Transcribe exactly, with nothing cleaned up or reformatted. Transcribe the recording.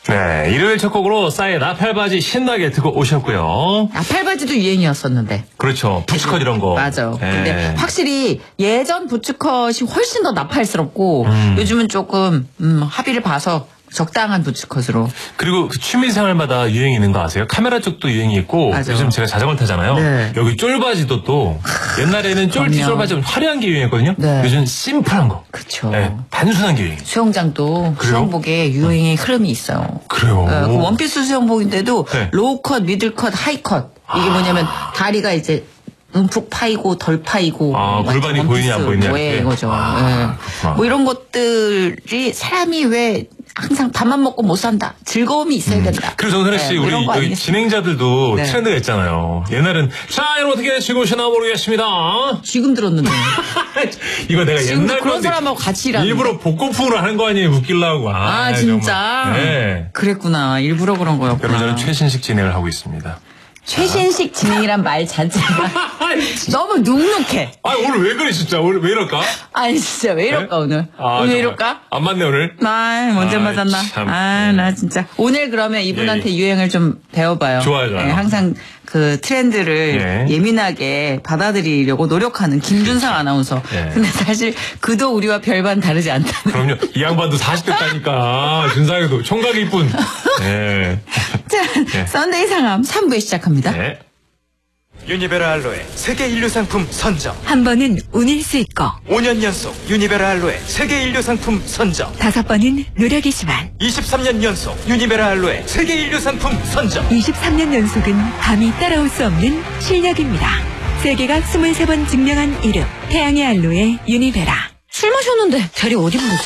네, 일요일 첫 곡으로 싸의 나팔바지 신나게 듣고 오셨고요. 나팔바지도 유행이었었는데. 그렇죠. 부츠컷 이런 거. 맞아. 네. 근데 확실히 예전 부츠컷이 훨씬 더 나팔스럽고 음. 요즘은 조금 음, 합의를 봐서 적당한 부츠컷으로. 그리고 그 취미생활마다 유행이 있는 거 아세요? 카메라 쪽도 유행이 있고 맞아. 요즘 제가 자전거 타잖아요. 네. 여기 쫄바지도 또 옛날에는 쫄티 그럼요. 쫄바지 좀 화려한 게 유행했거든요. 네. 요즘 심플한 거. 그렇죠. 네, 단순한 게 유행. 수영장도 그래요? 수영복에 유행의 흐름이 있어요. 그래요. 네, 그 원피스 수영복인데도 네. 로우컷, 미들컷, 하이컷. 이게 뭐냐면 다리가 이제 움푹 파이고 덜 파이고 아, 골반이 보이냐 안 보이냐 왜 이렇게? 이거죠. 아, 네. 그렇구나. 뭐 이런 것들이 사람이 왜 항상 밥만 먹고 못 산다. 즐거움이 있어야 된다. 그리고 정선혜 씨, 네, 뭐 우리 이런 거 여기 아니겠어요? 진행자들도 네. 트렌드가 있잖아요. 옛날은 자, 여러분 어떻게 즐거우시나 모르겠습니다. 지금 들었는데. 이거 내가 지금도 옛날 그런 건데 사람하고 같이 일하는 일부러 복고풍으로 하는 거 아니에요? 웃기려고. 아, 아, 진짜? 정말. 네. 그랬구나. 일부러 그런 거였구나. 여러분, 저는 최신식 진행을 하고 있습니다. 최신식 진행이란 말 자체가 너무 눅눅해. 아, 오늘 왜 그래, 진짜? 오늘 왜 이럴까? 아니 진짜 왜 이럴까 네? 오늘? 아, 오늘 왜 정말. 이럴까? 안 맞네, 오늘. 아, 언제 아, 맞았나? 참. 아, 나 진짜. 오늘 그러면 이분한테 예, 예. 유행을 좀 배워봐요. 좋아요, 좋아요. 네, 항상 그 트렌드를 예. 예민하게 받아들이려고 노력하는 김준상 아나운서. 예. 근데 사실 그도 우리와 별반 다르지 않다. 그럼요. 이 양반도 사십 됐다니까. 준상이도 총각이 이쁜. 네. 자, 예. 썬데이 상암 삼 부에 시작합니다. 네. 유니베라 알로에 세계 인류 상품 선정. 한 번은 운일 수 있고 오 년 연속 유니베라 알로에 세계 인류 상품 선정. 다섯 번은 노력이지만 이십삼 년 연속 유니베라 알로에 세계 인류 상품 선정. 이십삼 년 연속은 감히 따라올 수 없는 실력입니다. 세계가 이십삼 번 증명한 이름 태양의 알로에 유니베라. 술 마셨는데 대리 어디 부르지?